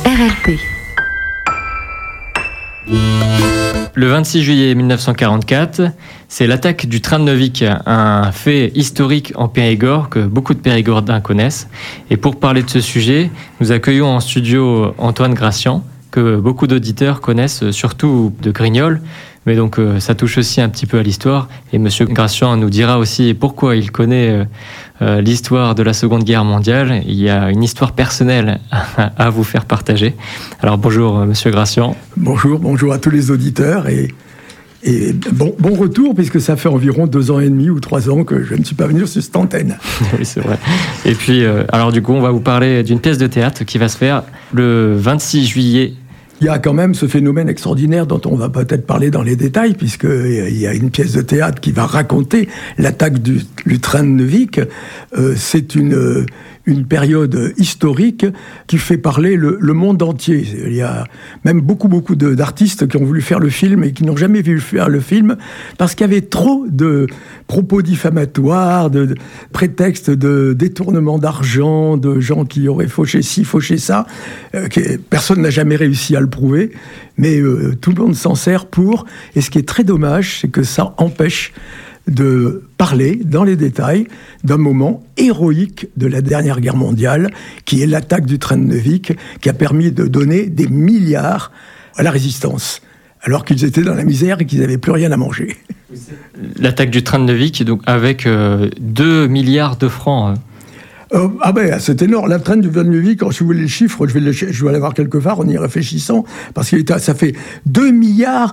RLP. Le 26 juillet 1944, c'est l'attaque du train de Neuvic, un fait historique en Périgord que beaucoup de Périgordins connaissent. Et pour parler de ce sujet, nous accueillons en studio Antoine Gracian, que beaucoup d'auditeurs connaissent surtout de Grignol. Mais donc ça touche aussi un petit peu à l'histoire. Et Monsieur Gracian nous dira aussi pourquoi il connaît l'histoire de la Seconde Guerre mondiale. Il y a une histoire personnelle à vous faire partager. Alors bonjour Monsieur Gracian. Bonjour à tous les auditeurs et bon retour, puisque ça fait environ 2 ans et demi ou 3 ans que je ne suis pas venu sur cette antenne. Oui, c'est vrai. Et puis, alors du coup, on va vous parler d'une pièce de théâtre qui va se faire le 26 juillet. Il y a quand même ce phénomène extraordinaire dont on va peut-être parler dans les détails, puisqu'il y a une pièce de théâtre qui va raconter l'attaque du train de Neuvic. C'est une période historique qui fait parler le monde entier. Il y a même beaucoup d'artistes qui ont voulu faire le film et qui n'ont jamais vu faire le film parce qu'il y avait trop de propos diffamatoires, de prétextes de détournement d'argent, de gens qui auraient fauché ci, fauché ça. Personne n'a jamais réussi à le prouver, mais tout le monde s'en sert pour. Et ce qui est très dommage, c'est que ça empêche de parler dans les détails d'un moment héroïque de la dernière guerre mondiale, qui est l'attaque du train de Neuvic, qui a permis de donner des milliards à la résistance, alors qu'ils étaient dans la misère et qu'ils n'avaient plus rien à manger. L'attaque du train de Neuvic, donc avec 2 milliards de francs. C'est énorme. La train du train de Neuvic, quand je vous les chiffres, je vais aller voir quelque part en y réfléchissant, parce que ça fait 2 milliards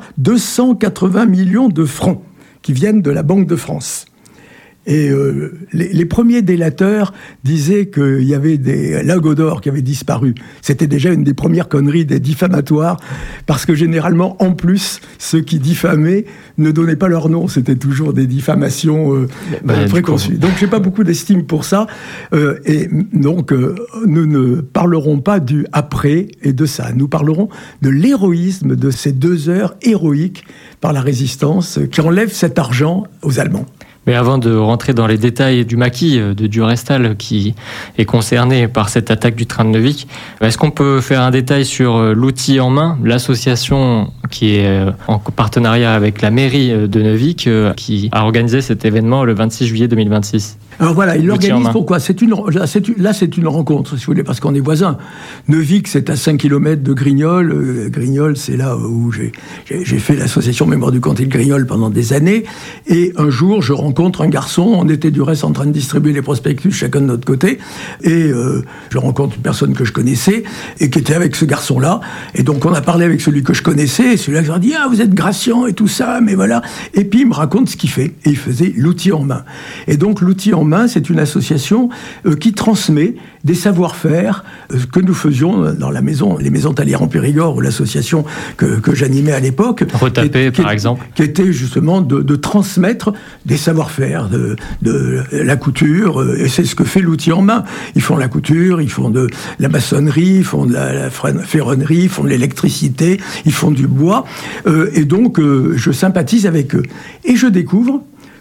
280 millions de francs qui viennent de la Banque de France. Et les premiers délateurs disaient qu'il y avait des lingots d'or qui avaient disparu. C'était déjà une des premières conneries des diffamatoires, parce que généralement, en plus, ceux qui diffamaient ne donnaient pas leur nom. C'était toujours des diffamations préconçues. Donc, j'ai pas beaucoup d'estime pour ça. Et donc, nous ne parlerons pas du après et de ça. Nous parlerons de l'héroïsme de ces 2 heures héroïques par la résistance qui enlève cet argent aux Allemands. Mais avant de rentrer dans les détails du maquis de Durestal qui est concerné par cette attaque du train de Neuvic, est-ce qu'on peut faire un détail sur l'outil en main, l'association qui est en partenariat avec la mairie de Neuvic qui a organisé cet événement le 26 juillet 2026 ? Alors voilà, il l'organise pourquoi ? C'est une rencontre, si vous voulez, parce qu'on est voisins. Neuvic, c'est à 5 km de Grignol. Grignol, c'est là où j'ai fait l'association Mémoire du Comté de Grignol pendant des années. Et un jour, je rencontre un garçon. On était du reste en train de distribuer les prospectus, chacun de notre côté. Et je rencontre une personne que je connaissais et qui était avec ce garçon-là. Et donc, on a parlé avec celui que je connaissais. Et celui-là, je leur dis « Ah, vous êtes Gracian et tout ça, mais voilà. » Et puis, il me raconte ce qu'il fait. Et il faisait l'outil en main. Et donc, l'outil en main, c'est une association qui transmet des savoir-faire que nous faisions dans les maisons Talière en Périgord, ou l'association que j'animais à l'époque. Retapé, par exemple. Qui était justement de transmettre des savoir-faire, de la couture, et c'est ce que fait l'outil en main. Ils font la couture, ils font de la maçonnerie, ils font de la ferronnerie, ils font de l'électricité, ils font du bois, et donc je sympathise avec eux. Et je découvre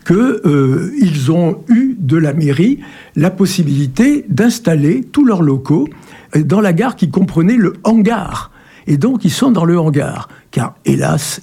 qu'ils ont eu de la mairie la possibilité d'installer tous leurs locaux dans la gare qui comprenait le hangar. Et donc, ils sont dans le hangar. Car hélas,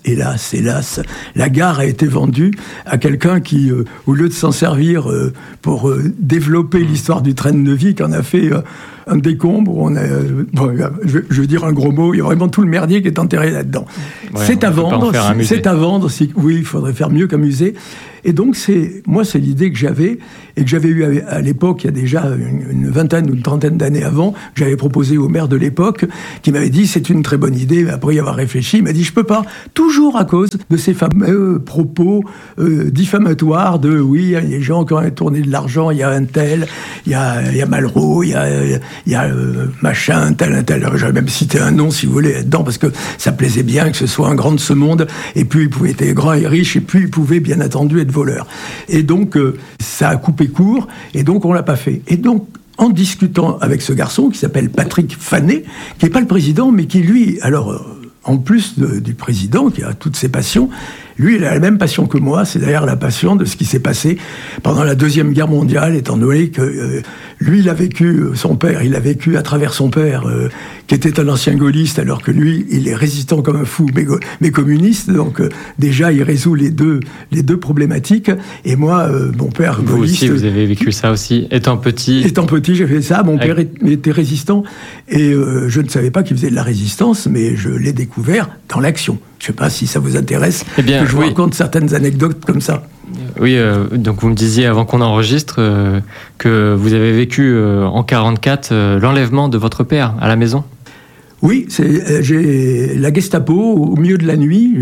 la gare a été vendue à quelqu'un qui, au lieu de s'en servir pour développer l'histoire du train de Neuvic, en a fait un décombre. Je veux dire un gros mot, il y a vraiment tout le merdier qui est enterré là-dedans. Ouais, c'est à vendre. Oui, il faudrait faire mieux qu'un musée. Et donc, c'est l'idée que j'avais, et que j'avais eue à l'époque, il y a déjà une vingtaine ou une trentaine d'années avant, que j'avais proposé au maire de l'époque, qui m'avait dit, c'est une très bonne idée, mais après y avoir réfléchi, il m'a dit, je peux pas, toujours à cause de ces fameux propos diffamatoires de, oui, il y a des gens qui ont tourné de l'argent, il y a un tel, il y a Malraux, il y a machin, tel. J'aurais même cité un nom, si vous voulez, là-dedans, parce que ça plaisait bien que ce soit un grand de ce monde, et puis il pouvait être grand et riche, et puis il pouvait, bien entendu, être voleur. Et donc, ça a coupé court, et donc on l'a pas fait. Et donc, en discutant avec ce garçon, qui s'appelle Patrick Fanet, qui n'est pas le président, mais qui, lui, alors, en plus du président, qui a toutes ses passions, Lui, il a la même passion que moi, c'est d'ailleurs la passion de ce qui s'est passé pendant la Deuxième Guerre mondiale, étant donné que lui, il a vécu, son père, il a vécu à travers son père, qui était un ancien gaulliste, alors que lui, il est résistant comme un fou, mais communiste, donc déjà, il résout les deux problématiques, et moi, mon père vous gaulliste... Vous aussi, vous avez vécu ça aussi, étant petit, j'ai fait ça, mon père était résistant, et je ne savais pas qu'il faisait de la résistance, mais je l'ai découvert dans l'action. Je ne sais pas si ça vous intéresse que je vous raconte certaines anecdotes comme ça. Oui, donc vous me disiez avant qu'on enregistre que vous avez vécu en 1944 l'enlèvement de votre père à la maison. Oui, j'ai la Gestapo au milieu de la nuit.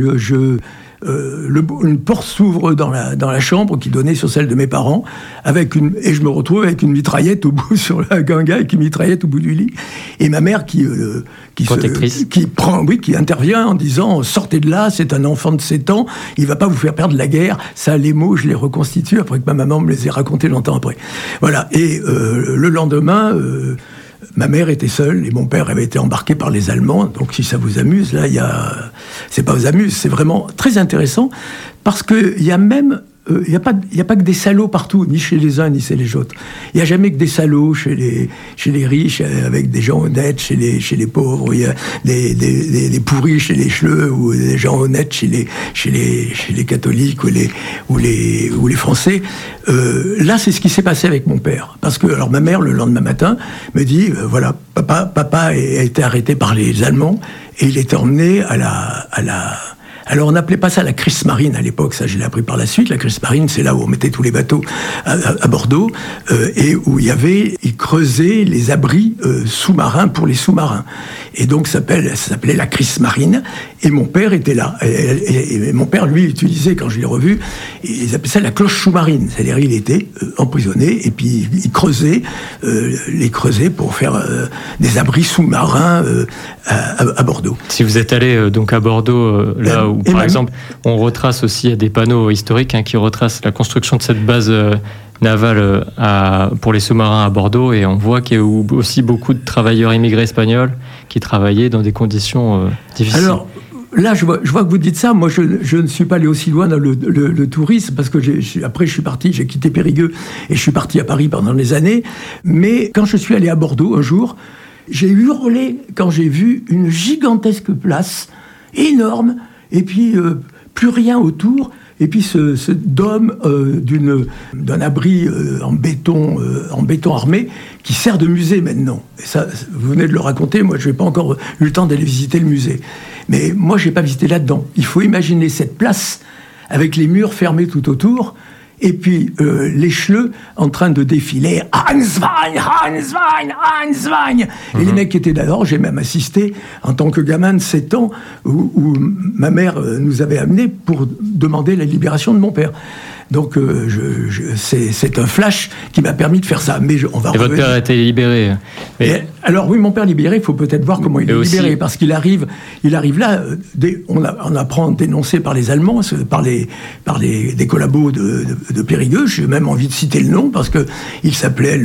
Une porte s'ouvre dans la chambre qui donnait sur celle de mes parents, et je me retrouve avec une mitraillette au bout sur la ganga, avec une mitraillette au bout du lit, et ma mère qui intervient en disant sortez de là, c'est un enfant de 7 ans, il va pas vous faire perdre la guerre. Ça, les mots, je les reconstitue après que ma maman me les ait racontés longtemps après. Voilà. Et le lendemain. Ma mère était seule et mon père avait été embarqué par les Allemands. Donc si ça vous amuse, là, c'est pas vous amuse, c'est vraiment très intéressant parce qu'il y a même... Il n'y a pas que des salauds partout, ni chez les uns, ni chez les autres. Il n'y a jamais que des salauds chez les riches, avec des gens honnêtes chez les pauvres. Il y a des pourris chez les chleux, ou des gens honnêtes chez les catholiques ou les Français. Là, c'est ce qui s'est passé avec mon père. Parce que, alors, ma mère, le lendemain matin, me dit, voilà, papa a été arrêté par les Allemands, et il était emmené à la Alors, on n'appelait pas ça la Kriegsmarine à l'époque, ça je l'ai appris par la suite. La Kriegsmarine, c'est là où on mettait tous les bateaux à Bordeaux, et où ils creusaient les abris sous-marins pour les sous-marins. Et donc, ça s'appelait la Kriegsmarine, et mon père était là. Et mon père, lui, utilisait, quand je l'ai revu, ils appelaient ça la cloche sous-marine. C'est-à-dire, il était emprisonné, et puis il creusait, les creusait pour faire des abris sous-marins à Bordeaux. Si vous êtes allé donc à Bordeaux, là où par exemple, on retrace aussi des panneaux historiques qui retracent la construction de cette base navale pour les sous-marins à Bordeaux, et on voit qu'il y a aussi beaucoup de travailleurs immigrés espagnols qui travaillaient dans des conditions difficiles. Alors, là, je vois que vous dites ça. Moi, je ne suis pas allé aussi loin dans le tourisme, parce que après, je suis parti, j'ai quitté Périgueux, et je suis parti à Paris pendant des années. Mais quand je suis allé à Bordeaux un jour, j'ai hurlé quand j'ai vu une gigantesque place, énorme, et puis plus rien autour, et puis ce dôme d'un abri en béton armé qui sert de musée maintenant. Et ça, vous venez de le raconter, moi je n'ai pas encore eu le temps d'aller visiter le musée. Mais moi je n'ai pas visité là-dedans. Il faut imaginer cette place avec les murs fermés tout autour, et puis les chleux en train de défiler « Hans Wein, Hans Wein, Hans Wein !» Et les mecs qui étaient d'abord, j'ai même assisté en tant que gamin de 7 ans, où ma mère nous avait amenés pour demander la libération de mon père. Donc c'est un flash qui m'a permis de faire ça. Mais on va revenir. Votre père a été libéré. Alors oui, mon père libéré, il faut peut-être voir comment il est libéré, parce qu'il arrive là, on apprend dénoncé par les Allemands, par des collabos de Périgueux. J'ai même envie de citer le nom, parce que il s'appelait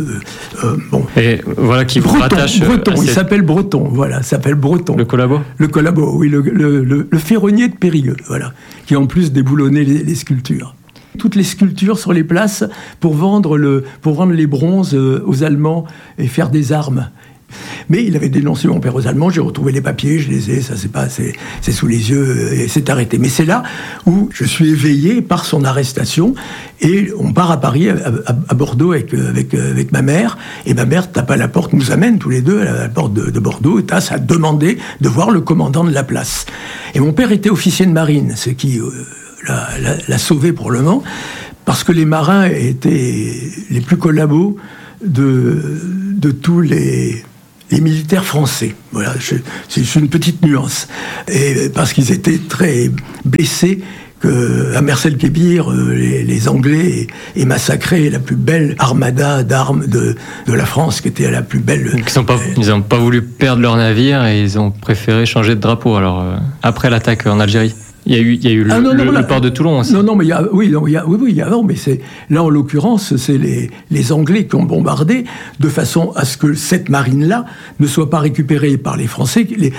Et voilà qui vous rattache. Breton, il s'appelle Breton, voilà, s'appelle Breton. Le collabo. Le collabo, oui, le ferronnier de Périgueux, voilà, qui en plus déboulonnait les sculptures. Toutes les sculptures sur les places pour vendre les bronzes aux Allemands et faire des armes. Mais il avait dénoncé mon père aux Allemands, j'ai retrouvé les papiers, je les ai, ça c'est sous les yeux, et c'est arrêté. Mais c'est là où je suis éveillé par son arrestation, et on part à Paris, à Bordeaux avec ma mère, et ma mère tape à la porte, nous amène tous les deux à la porte de Bordeaux, et Tasse a demandé de voir le commandant de la place. Et mon père était officier de marine, ce qui l'a sauvé pour le moment, parce que les marins étaient les plus collabos de tous les militaires français. Voilà, c'est une petite nuance. Et parce qu'ils étaient très blessés qu'à Mercel-Kébir, les Anglais aient massacré la plus belle armada d'armes de la France, qui était la plus belle. Ils n'ont pas voulu perdre leur navire, et ils ont préféré changer de drapeau. Alors, après l'attaque en Algérie. Il y a eu le port de Toulon aussi. Non, mais il y a mais c'est là en l'occurrence, c'est les Anglais qui ont bombardé de façon à ce que cette marine-là ne soit pas récupérée par les Français.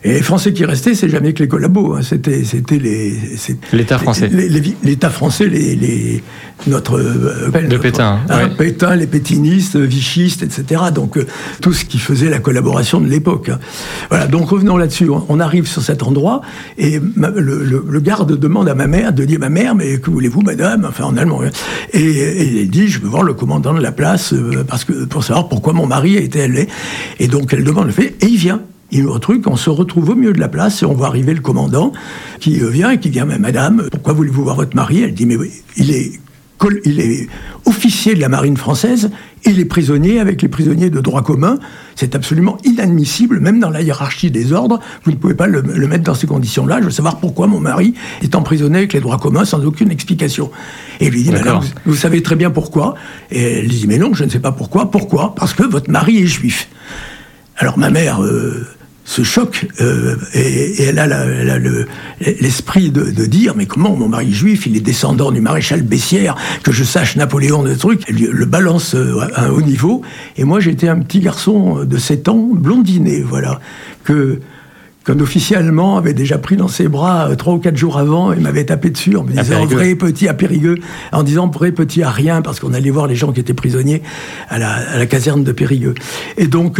Et les Français qui restaient, c'est jamais que les collabos, hein. C'était l'État français. L'État français, notre Pétain, Pétain, les pétinistes, vichistes, etc. Donc tout ce qui faisait la collaboration de l'époque. Hein. Voilà. Donc revenons là-dessus. On arrive sur cet endroit et le garde demande à ma mère de dire, ma mère, mais que voulez-vous, madame, enfin en allemand. Hein. Et elle dit, je veux voir le commandant de la place parce que pour savoir pourquoi mon mari a été élevé. Et donc elle demande le fait et il vient. Il nous retrouve, on se retrouve au milieu de la place et on voit arriver le commandant qui vient et qui dit, mais madame, pourquoi voulez-vous voir votre mari? Elle dit, mais oui, il est officier de la marine française et il est prisonnier avec les prisonniers de droit commun. C'est absolument inadmissible, même dans la hiérarchie des ordres. Vous ne pouvez pas le mettre dans ces conditions-là. Je veux savoir pourquoi mon mari est emprisonné avec les droits communs sans aucune explication. Et il lui dit, madame, vous savez très bien pourquoi. Et elle dit, mais non, je ne sais pas pourquoi. Pourquoi? Parce que votre mari est juif. Alors ma mère se choque et elle a l'esprit de dire, mais comment mon mari juif, il est descendant du maréchal Bessières, que je sache Napoléon de trucs, elle le balance à un haut niveau. Et moi j'étais un petit garçon de 7 ans, blondiné, voilà, qu'un officier allemand avait déjà pris dans ses bras 3 ou 4 jours avant et m'avait tapé dessus en me disant « vrai petit à Périgueux », en disant « vrai petit à rien », parce qu'on allait voir les gens qui étaient prisonniers à la caserne de Périgueux. Et donc,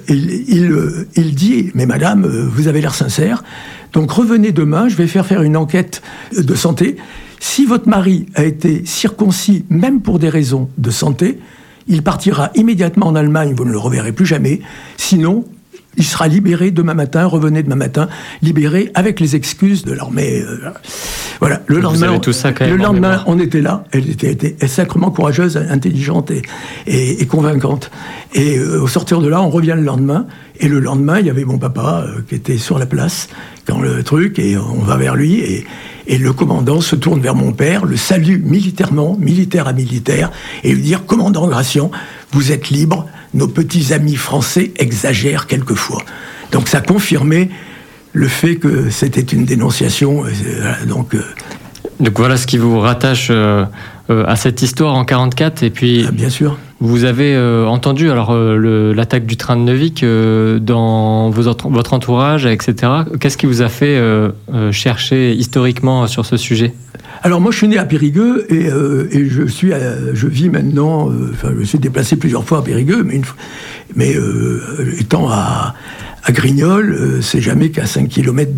il dit « mais madame, vous avez l'air sincère, donc revenez demain, je vais faire une enquête de santé. Si votre mari a été circoncis, même pour des raisons de santé, il partira immédiatement en Allemagne, vous ne le reverrez plus jamais, sinon... il sera libéré demain matin, revenez demain matin, libéré avec les excuses de l'armée. Voilà. Le lendemain, on était là. Elle était sacrément courageuse, intelligente et convaincante. Et au sortir de là, on revient le lendemain. Et le lendemain, il y avait mon papa qui était sur la place quand le truc, et on va vers lui. Et le commandant se tourne vers mon père, le salue militairement, militaire à militaire, et lui dire « Commandant Gratien, vous êtes libre, nos petits amis français exagèrent quelquefois. » Donc ça confirmait le fait que c'était une dénonciation. Donc voilà ce qui vous rattache à cette histoire en 1944. Et puis, bien sûr. Vous avez entendu l'attaque du train de Neuvic dans votre entourage, etc. Qu'est-ce qui vous a fait chercher historiquement sur ce sujet ? Alors moi je suis né à Périgueux et je vis maintenant, je me suis déplacé plusieurs fois à Périgueux, mais étant à Grignol, c'est jamais qu'à 5 km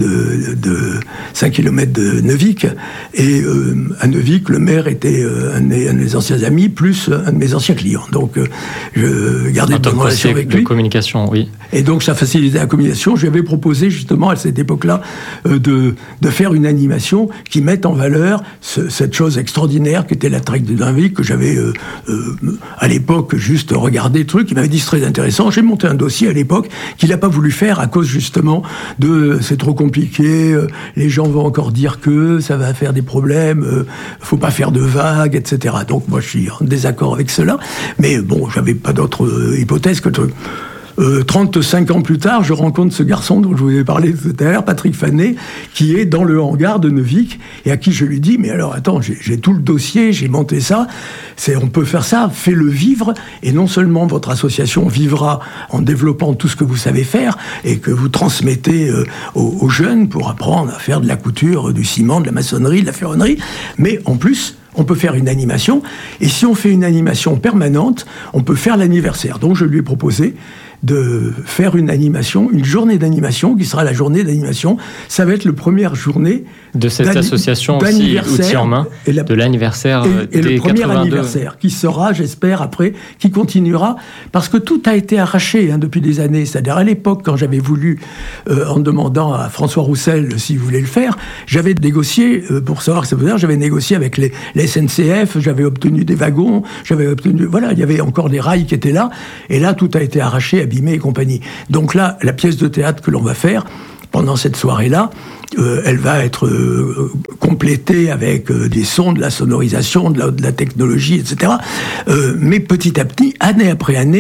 de Neuvic. Et à Neuvic, le maire était un de mes anciens amis, plus un de mes anciens clients. Donc je gardais de bonnes relations avec lui. De communication, oui. Et donc ça facilitait la communication. Je lui avais proposé justement à cette époque-là de faire une animation qui mette en valeur cette chose extraordinaire qu'était la traque de Neuvic, que j'avais à l'époque juste regardé le truc. Il m'avait dit c'est très intéressant. J'ai monté un dossier à l'époque qu'il n'a pas voulu faire à cause justement de c'est trop compliqué, les gens vont encore dire que ça va faire des problèmes, faut pas faire de vagues, etc. Donc moi je suis en désaccord avec cela, mais bon, j'avais pas d'autre hypothèse que 35 ans plus tard, je rencontre ce garçon dont je vous ai parlé tout à l'heure, Patrick Fanet, qui est dans le hangar de Neuvic, et à qui je lui dis, mais alors attends, j'ai tout le dossier, j'ai monté ça, on peut faire ça, fais-le vivre, et non seulement votre association vivra en développant tout ce que vous savez faire, et que vous transmettez aux jeunes pour apprendre à faire de la couture, du ciment, de la maçonnerie, de la ferronnerie, mais en plus, on peut faire une animation, et si on fait une animation permanente, on peut faire l'anniversaire. Donc je lui ai proposé de faire une animation, une journée d'animation, qui sera la journée d'animation. Ça va être la première journée de cette association aussi, Outils en main, de l'anniversaire et des le premier 82. Anniversaire, qui sera, j'espère, après, qui continuera, parce que tout a été arraché depuis des années. C'est-à-dire, à l'époque, quand j'avais voulu, en demandant à François Roussel s'il voulait le faire, j'avais négocié, pour savoir ce que ça veut dire, j'avais négocié avec les SNCF, j'avais obtenu des wagons, voilà, il y avait encore des rails qui étaient là, et là, tout a été arraché, abîmé et compagnie. Donc là, la pièce de théâtre que l'on va faire, pendant cette soirée-là, elle va être complétée avec des sons, de la sonorisation, de la technologie, etc. Mais petit à petit, année après année,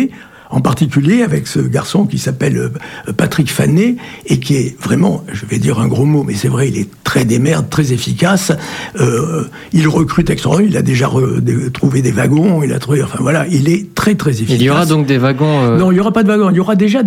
en particulier avec ce garçon qui s'appelle Patrick Fanet, et qui est vraiment, je vais dire un gros mot, mais c'est vrai, il est très démerde, très efficace. Il recrute extraordinairement, il a déjà trouvé des wagons, il est très très efficace. Il y aura donc des wagons Non, il n'y aura pas de wagons, il y aura déjà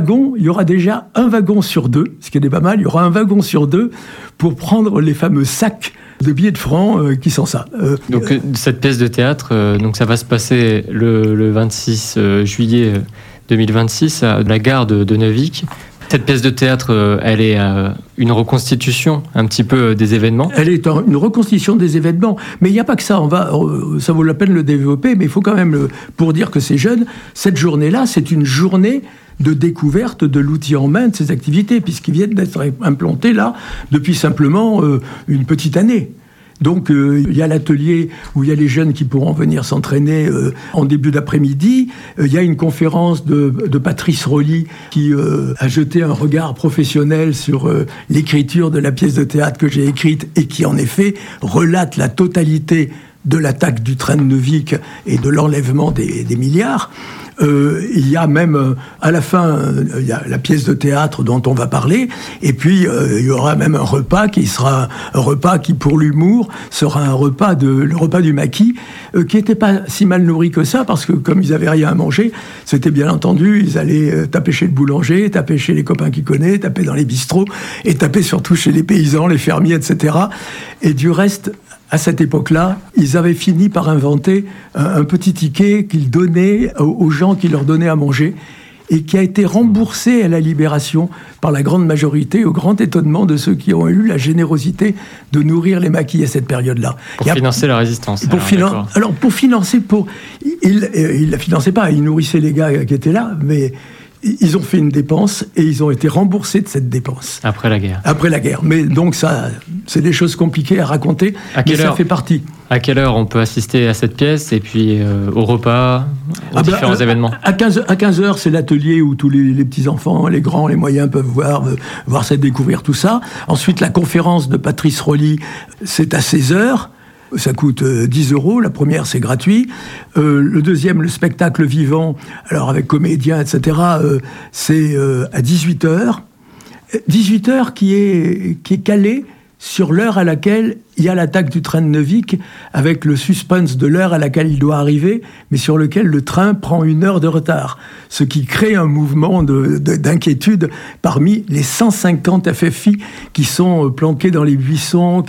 un wagon sur 2, ce qui est pas mal, il y aura un wagon sur 2 pour prendre les fameux sacs de billets de francs qui sont ça. Donc cette pièce de théâtre, donc ça va se passer le 26 juillet 2026 à la gare de Neuvic. Cette pièce de théâtre, elle est une reconstitution un petit peu des événements. Elle est une reconstitution des événements, mais il n'y a pas que ça. Ça vaut la peine de le développer, mais il faut quand même, pour dire que c'est jeune, cette journée-là, c'est une journée de découverte de l'outil en main de ces activités, puisqu'ils viennent d'être implantés là depuis simplement une petite année. Donc il y a l'atelier où il y a les jeunes qui pourront venir s'entraîner en début d'après-midi. Il y a une conférence de Patrice Rolly qui a jeté un regard professionnel sur l'écriture de la pièce de théâtre que j'ai écrite et qui en effet relate la totalité de l'attaque du train de Neuvic et de l'enlèvement des milliards. Il y a même, à la fin, il y a la pièce de théâtre dont on va parler, et puis il y aura même un repas qui sera un repas qui, pour l'humour, sera le repas du maquis, qui n'était pas si mal nourri que ça, parce que comme ils n'avaient rien à manger, c'était bien entendu, ils allaient taper chez le boulanger, taper chez les copains qu'ils connaissent, taper dans les bistrots, et taper surtout chez les paysans, les fermiers, etc. Et du reste, à cette époque-là, ils avaient fini par inventer un petit ticket qu'ils donnaient aux gens qui leur donnaient à manger et qui a été remboursé à la Libération par la grande majorité, au grand étonnement de ceux qui ont eu la générosité de nourrir les maquis à cette période-là. Pour financer la résistance. Pour financer... Ils ne la finançaient pas, ils nourrissaient les gars qui étaient là, mais... Ils ont fait une dépense et ils ont été remboursés de cette dépense. Après la guerre. Après la guerre. Mais donc ça, c'est des choses compliquées à raconter, mais ça fait partie. À quelle heure on peut assister à cette pièce et puis au repas, aux différents événements? À 15h, c'est l'atelier où tous les petits-enfants, les grands, les moyens peuvent voir ça, découvrir tout ça. Ensuite, la conférence de Patrice Rolly, c'est à 16h. Ça coûte 10 €. La première, c'est gratuit. Le deuxième, le spectacle vivant, alors avec comédiens, etc., c'est à 18h. 18h qui est calé sur l'heure à laquelle il y a l'attaque du train de Neuvic, avec le suspense de l'heure à laquelle il doit arriver, mais sur lequel le train prend 1 heure de retard. Ce qui crée un mouvement d'inquiétude parmi les 150 FFI qui sont planqués dans les buissons,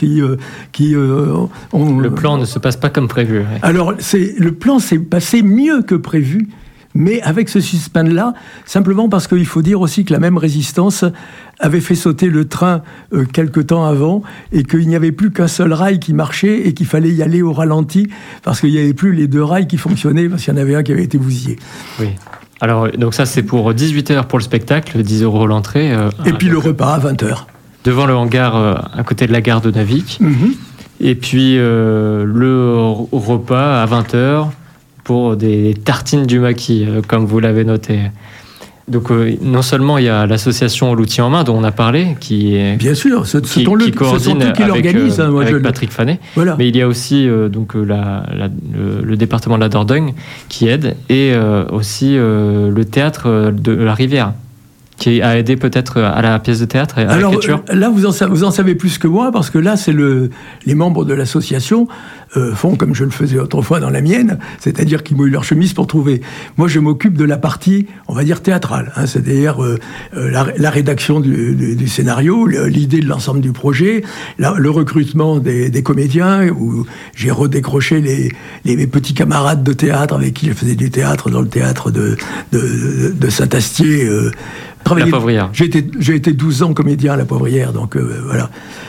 Le plan ne se passe pas comme prévu. Ouais. Alors, le plan s'est passé mieux que prévu, mais avec ce suspense-là, simplement parce qu'il faut dire aussi que la même résistance avait fait sauter le train quelque temps avant, et qu'il n'y avait plus qu'un seul rail qui marchait, et qu'il fallait y aller au ralenti, parce qu'il n'y avait plus les 2 rails qui fonctionnaient, parce qu'il y en avait un qui avait été bousillé. Oui. Alors, donc ça, c'est pour 18h pour le spectacle, 10 € l'entrée. Et puis le repas à 20h. Devant le hangar, à côté de la gare de Neuvic. Mm-hmm. Et puis le repas à 20h, pour des tartines du maquis, comme vous l'avez noté. Donc non seulement il y a l'association L'Outil en main dont on a parlé, qui coordonne avec Patrick Fanet, voilà. Mais il y a aussi le département de la Dordogne qui aide, et aussi le théâtre de la Rivière, qui a aidé peut-être à la pièce de théâtre et à l'écriture. Là, vous en savez plus que moi, parce que là, c'est les membres de l'association font comme je le faisais autrefois dans la mienne, c'est-à-dire qu'ils mouillent leur chemise pour trouver. Moi, je m'occupe de la partie, on va dire, théâtrale, c'est-à-dire la rédaction du scénario, l'idée de l'ensemble du projet, le recrutement des comédiens, où j'ai redécroché les petits camarades de théâtre avec qui je faisais du théâtre dans le théâtre de Saint-Astier. La Poivrière. J'ai été 12 ans comédien à la Poivrière, donc voilà.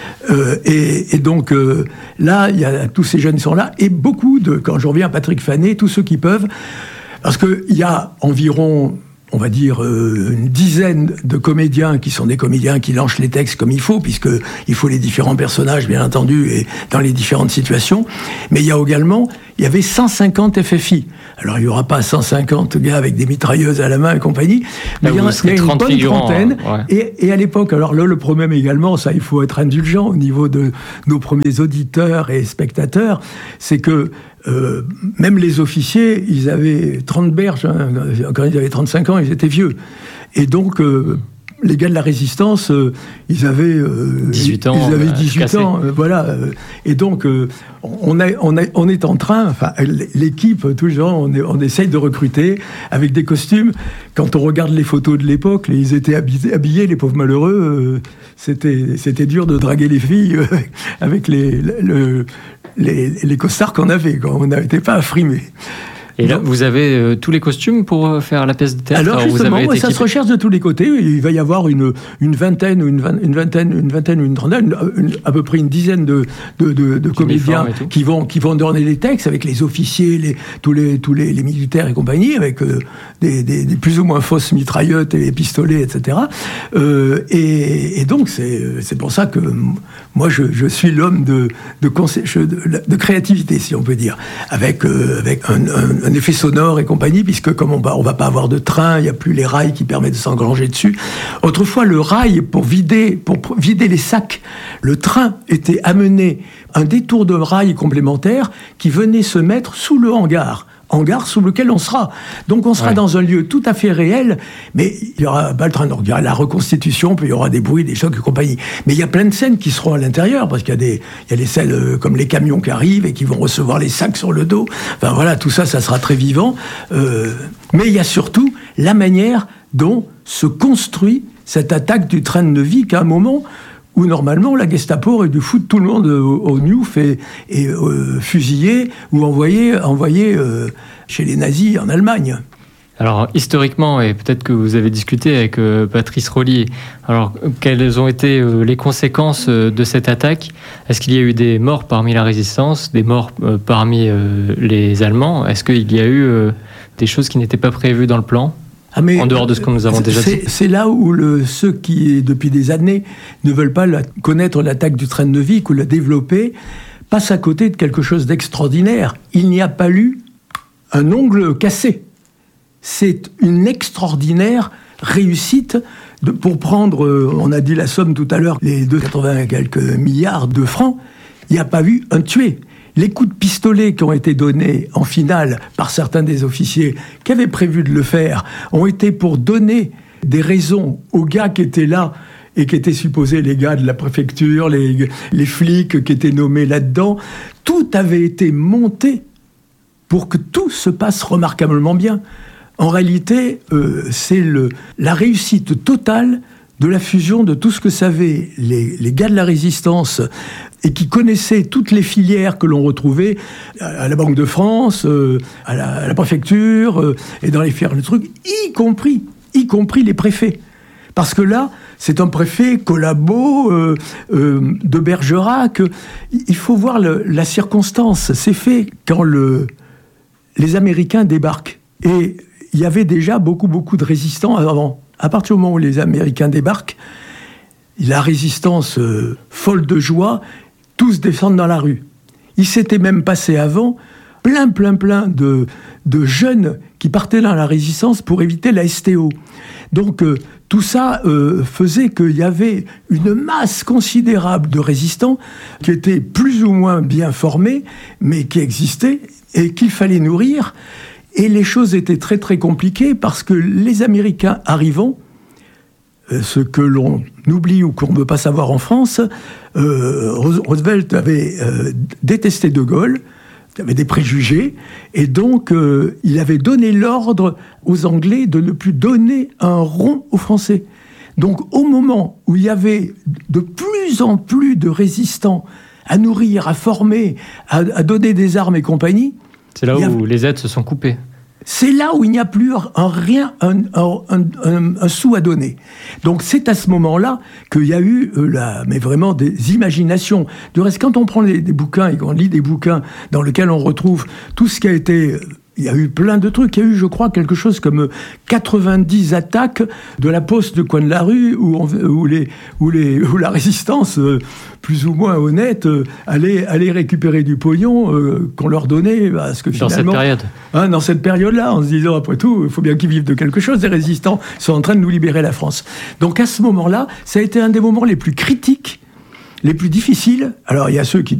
Et donc là, il y a tous ces jeunes qui sont là, et beaucoup quand je reviens à Patrick Fanet, tous ceux qui peuvent, parce qu'il y a environ, on va dire, une dizaine de comédiens qui sont des comédiens qui lancent les textes comme il faut, puisqu'il faut les différents personnages, bien entendu, et dans les différentes situations. Mais il y avait 150 FFI. Alors, il n'y aura pas 150 gars avec des mitrailleuses à la main et compagnie, mais il y a une bonne trentaine. Ouais. Et à l'époque, alors là, le problème également, ça, il faut être indulgent au niveau de nos premiers auditeurs et spectateurs, c'est que même les officiers, ils avaient 30 berges. Hein, quand ils avaient 35 ans, ils étaient vieux. Et donc, les gars de la résistance, ils avaient 18 ans. Ils avaient 18 ans, voilà. Et donc, on est en train, enfin, l'équipe, toujours, on essaye de recruter avec des costumes. Quand on regarde les photos de l'époque, ils étaient habillés, les pauvres malheureux. C'était dur de draguer les filles avec les costards qu'on avait. On n'était pas affrimés. Et là, vous avez tous les costumes pour faire la pièce de théâtre? Alors justement, ça se recherche de tous les côtés. Il va y avoir une vingtaine ou une trentaine, à peu près une dizaine de comédiens qui vont donner les textes avec les officiers, tous les militaires et compagnie, avec des plus ou moins fausses mitraillettes et pistolets, etc. Et donc c'est pour ça que moi je suis l'homme de créativité, si on peut dire, avec un effet sonore et compagnie, puisque comme on va pas avoir de train, il n'y a plus les rails qui permettent de s'engranger dessus. Autrefois, le rail, pour vider les sacs, le train était amené un détour de rail complémentaire qui venait se mettre sous le hangar sous lequel on sera. Donc on sera dans un lieu tout à fait réel, mais il n'y aura pas le train. Donc il y aura la reconstitution, puis il y aura des bruits, des chocs et compagnie. Mais il y a plein de scènes qui seront à l'intérieur, parce qu'il y a des scènes comme les camions qui arrivent et qui vont recevoir les sacs sur le dos. Enfin voilà, tout ça sera très vivant. Mais il y a surtout la manière dont se construit cette attaque du train de Neuvic à un moment où normalement la Gestapo aurait dû foutre tout le monde au Newf et fusiller ou envoyer chez les nazis en Allemagne. Alors historiquement, et peut-être que vous avez discuté avec Patrice Rollier, alors quelles ont été les conséquences de cette attaque? Est-ce qu'il y a eu des morts parmi la résistance, des morts parmi les Allemands? Est-ce qu'il y a eu des choses qui n'étaient pas prévues dans le plan? En dehors de ce que nous avons déjà dit. C'est là où ceux qui, depuis des années, ne veulent pas connaître l'attaque du train de Neuvic ou la développer, passent à côté de quelque chose d'extraordinaire. Il n'y a pas eu un ongle cassé. C'est une extraordinaire réussite pour prendre, on a dit la somme tout à l'heure, les 280 et quelques milliards de francs, il n'y a pas eu un tué. Les coups de pistolet qui ont été donnés en finale par certains des officiers qui avaient prévu de le faire ont été pour donner des raisons aux gars qui étaient là et qui étaient supposés les gars de la préfecture, les flics qui étaient nommés là-dedans. Tout avait été monté pour que tout se passe remarquablement bien. En réalité, c'est la réussite totale de la fusion de tout ce que savaient les gars de la résistance et qui connaissaient toutes les filières que l'on retrouvait à la Banque de France, à la préfecture et dans les filières de trucs, y compris les préfets. Parce que là, c'est un préfet collabo de Bergerac. Il faut voir la circonstance. C'est fait quand les Américains débarquent. Et il y avait déjà beaucoup de résistants avant. À partir du moment où les Américains débarquent, la résistance folle de joie, tous descendent dans la rue. Il s'était même passé avant plein de jeunes qui partaient dans la résistance pour éviter la STO. Donc tout ça faisait qu'il y avait une masse considérable de résistants qui étaient plus ou moins bien formés, mais qui existaient et qu'il fallait nourrir. Et les choses étaient très très compliquées parce que les Américains arrivant, ce que l'on oublie ou qu'on ne veut pas savoir en France, Roosevelt avait détesté De Gaulle, avait des préjugés, et donc il avait donné l'ordre aux Anglais de ne plus donner un rond aux Français. Donc au moment où il y avait de plus en plus de résistants à nourrir, à former, à donner des armes et compagnie, c'est là où les aides se sont coupées. C'est là où il n'y a plus un sou à donner. Donc c'est à ce moment-là qu'il y a eu mais vraiment des imaginations. Du reste, quand on prend des bouquins et qu'on lit des bouquins dans lesquels on retrouve tout ce qui a été... Il y a eu plein de trucs. Il y a eu, je crois, quelque chose comme 90 attaques de la poste de coin de la rue où la résistance, plus ou moins honnête, allait récupérer du pognon qu'on leur donnait. Parce que finalement, dans cette période. Dans cette période-là, en se disant, après tout, il faut bien qu'ils vivent de quelque chose. Les résistants sont en train de nous libérer la France. Donc à ce moment-là, ça a été un des moments les plus critiques, les plus difficiles. Alors il y a ceux qui